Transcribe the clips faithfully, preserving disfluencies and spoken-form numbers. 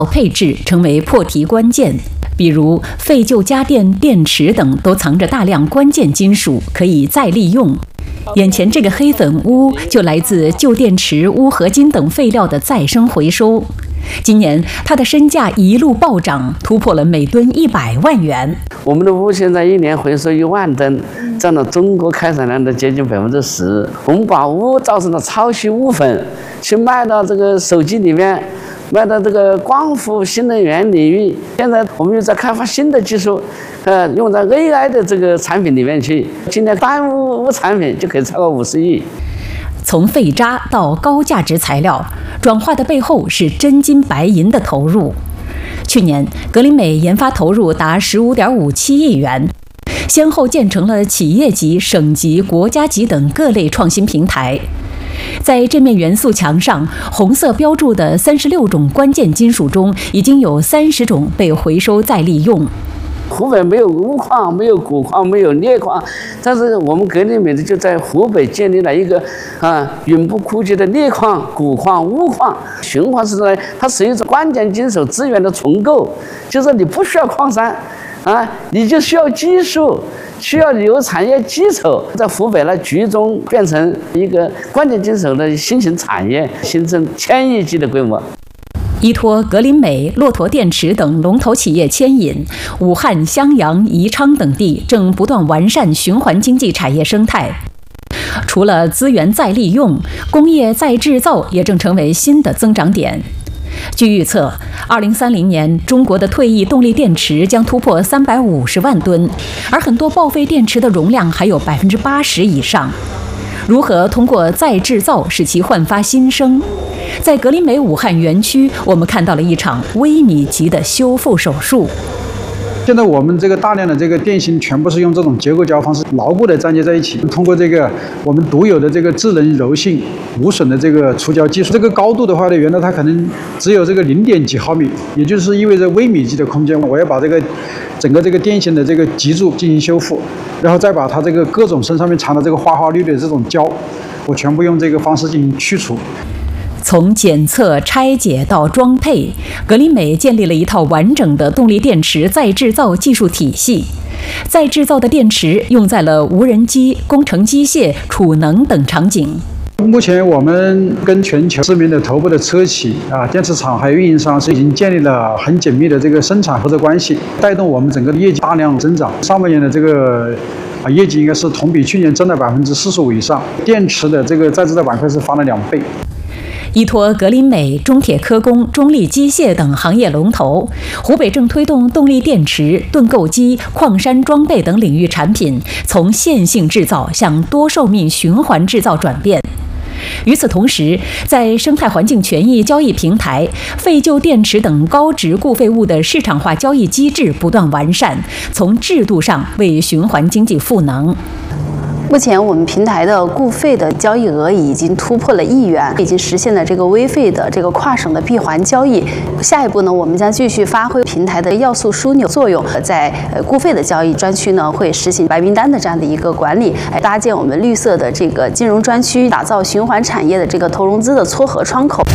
配置成为破题关键。比如废旧家电、电池等都藏着大量关键金属，可以再利用。眼前这个黑粉钨就来自旧电池、钨合金等废料的再生回收。今年它的身价一路暴涨，突破了每吨一百万元。 我们的钨现在一年回收一万吨，占了中国开采量的接近百分之十。我们把钨造成了超细钨粉，去卖到这个手机里面，卖到这个光伏新能源领域。现在我们又在开发新的技术，呃，用在 A I 的这个产品里面去。今年单钨钨产品就可以超过五十亿。 从废渣到高价值材料，转化的背后是真金白银的投入。去年，格林美研发投入达十五点五七亿元，先后建成了企业级、省级、国家级等各类创新平台。在这面元素墙上，红色标注的三十六种关键金属中，已经有三十种被回收再利用。 湖北没有钨矿，没有钴矿，没有镍矿，但是我们格林美的就在湖北建立了一个啊永不枯竭的镍矿、钴矿、钨矿循环式的，它是一种关键金属资源的重构，就是你不需要矿山啊，你就需要技术，需要有产业基础，在湖北呢集中变成一个关键金属的新型产业，形成千亿级的规模。 依托格林美、骆驼电池等龙头企业牵引，武汉、襄阳、宜昌等地正不断完善循环经济产业生态。除了资源再利用，工业再制造也正成为新的增长点。据预测，二零三零年中国的退役动力电池将突破三百五十万吨，而很多报废电池的容量还有百分之八十以上。如何通过再制造使其焕发新生？在格林美武汉园区，我们看到了一场微米级的修复手术。 现在我们这个大量的这个电芯全部是用这种结构胶方式牢固的粘接在一起，通过这个我们独有的这个智能柔性无损的这个除胶技术，这个高度的话呢，原来它可能只有这个零点几毫米，也就是意味着微米级的空间，我要把这个整个这个电芯的这个极柱进行修复，然后再把它这个各种身上面藏的这个花花绿绿的这种胶，我全部用这个方式进行去除。 从检测、拆解到装配，格林美建立了一套完整的动力电池再制造技术体系。再制造的电池用在了无人机、工程机械、储能等场景。 目前我们跟全球知名的头部的车企啊、电池厂还有运营商是已经建立了很紧密的这个生产合作关系，带动我们整个的业绩大量增长。上半年的这个啊业绩应该是同比去年增了百分之四十五以上，电池的这个再制造板块是翻了两倍。 依托格林美、中铁科工、中力机械等行业龙头，湖北正推动动力电池、盾构机、矿山装备等领域产品从线性制造向多寿命循环制造转变。与此同时，在生态环境权益交易平台、废旧电池等高值固废物的市场化交易机制不断完善，从制度上为循环经济赋能。 目前我们平台的固废的交易额已经突破了亿元，已经实现了这个微废的这个跨省的闭环交易。下一步呢，我们将继续发挥平台的要素枢纽作用，在呃固废的交易专区呢，会实行白名单的这样的一个管理，搭建我们绿色的这个金融专区，打造循环产业的这个投融资的撮合窗口。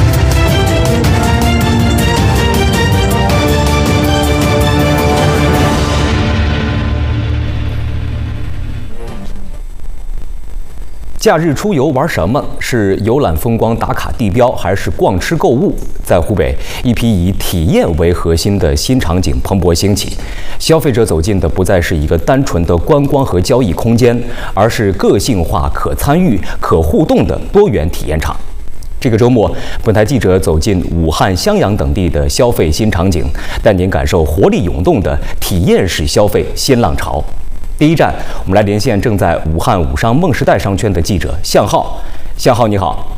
假日出游玩什么？是游览风光、打卡地标，还是逛吃购物？在湖北，一批以体验为核心的新场景蓬勃兴起，消费者走进的不再是一个单纯的观光和交易空间，而是个性化、可参与、可互动的多元体验场。这个周末，本台记者走进武汉、襄阳等地的消费新场景，带您感受活力涌动的体验式消费新浪潮。第一站，我们来连线正在武汉武商梦时代商圈的记者向浩。向浩，你好。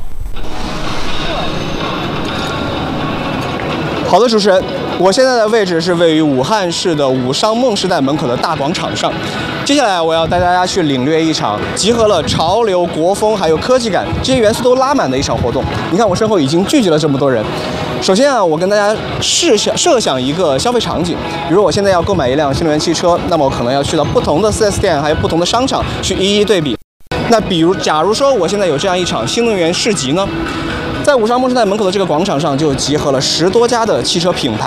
好的，主持人，我现在的位置是位于武汉市的武商梦时代门口的大广场上。接下来，我要带大家去领略一场集合了潮流、国风还有科技感这些元素都拉满的一场活动。你看，我身后已经聚集了这么多人。首先啊，我跟大家试想设想一个消费场景，比如我现在要购买一辆新能源汽车，那么我可能要去到不同的 四 S 店，还有不同的商场去一一对比。那比如，假如说我现在有这样一场新能源市集呢， 在武商梦时代门口的这个广场上，就集合了十多家的汽车品牌。